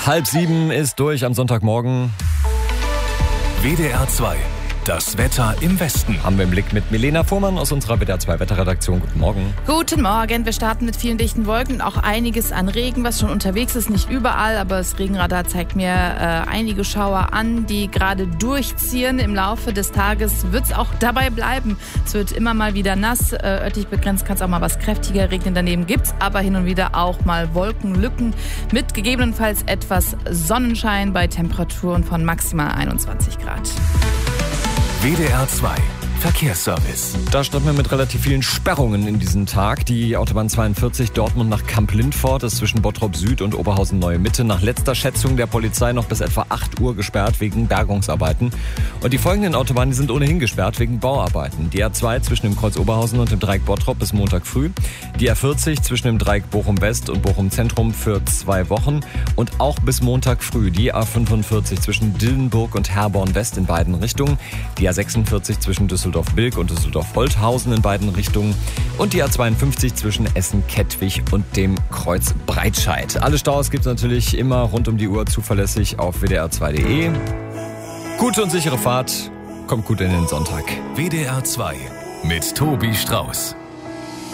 6:30 ist durch am Sonntagmorgen. WDR 2. Das Wetter im Westen. Haben wir im Blick mit Milena Fuhrmann aus unserer WDR 2 Wetterredaktion. Guten Morgen. Guten Morgen. Wir starten mit vielen dichten Wolken und auch einiges an Regen, was schon unterwegs ist. Nicht überall, aber das Regenradar zeigt mir einige Schauer an, die gerade durchziehen. Im Laufe des Tages wird es auch dabei bleiben. Es wird immer mal wieder nass. Örtlich begrenzt kann es auch mal was kräftiger regnen. Daneben gibt es aber hin und wieder auch mal Wolkenlücken mit gegebenenfalls etwas Sonnenschein bei Temperaturen von maximal 21 Grad. WDR 2. Verkehrsservice. Da starten wir mit relativ vielen Sperrungen in diesem Tag. Die Autobahn 42 Dortmund nach Kamp-Lindfort ist zwischen Bottrop Süd und Oberhausen Neue Mitte nach letzter Schätzung der Polizei noch bis etwa 8 Uhr gesperrt wegen Bergungsarbeiten. Und die folgenden Autobahnen die sind ohnehin gesperrt wegen Bauarbeiten. Die A2 zwischen dem Kreuz Oberhausen und dem Dreieck Bottrop bis Montag früh. Die A40 zwischen dem Dreieck Bochum West und Bochum Zentrum für 2 Wochen. Und auch bis Montag früh die A45 zwischen Dillenburg und Herborn West in beiden Richtungen. Die A46 zwischen Düsseldorf-Bilk und Düsseldorf-Holthausen in beiden Richtungen und die A52 zwischen Essen-Kettwig und dem Kreuz Breitscheid. Alle Staus gibt es natürlich immer rund um die Uhr zuverlässig auf wdr2.de. Gute und sichere Fahrt, kommt gut in den Sonntag. WDR 2 mit Tobi Strauß.